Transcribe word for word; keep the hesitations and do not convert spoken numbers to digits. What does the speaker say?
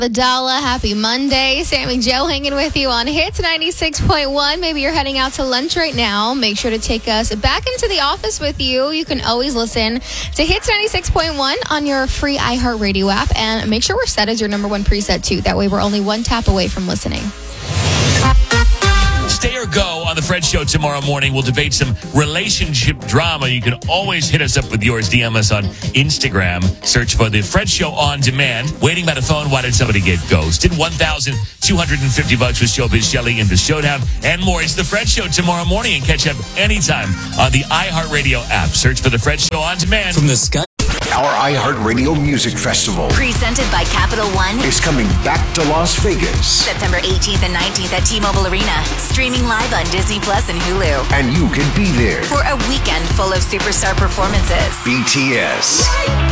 Vidala, happy Monday. Sammy Joe hanging with you on Hits ninety-six point one. Maybe you're heading out to lunch right now. Make sure to take us back into the office with you. You can always listen to Hits ninety-six point one on your free iHeartRadio app. And make sure we're set as your number one preset, too. That way we're only one tap away from listening. Stay or go on The Fred Show tomorrow morning. We'll debate some relationship drama. You can always hit us up with yours. D M us on Instagram. Search for The Fred Show on demand. Waiting by the phone. Why did somebody get ghosted? one thousand two hundred fifty bucks with Showbiz Shelly in the Showdown and more. It's The Fred Show tomorrow morning, and catch up anytime on the iHeartRadio app. Search for The Fred Show on demand. From the sky. Our iHeartRadio Music Festival presented by Capital One is coming back to Las Vegas. September eighteenth and nineteenth at T-Mobile Arena. Streaming live on Disney Plus and Hulu. And you can be there for a weekend full of superstar performances. B T S.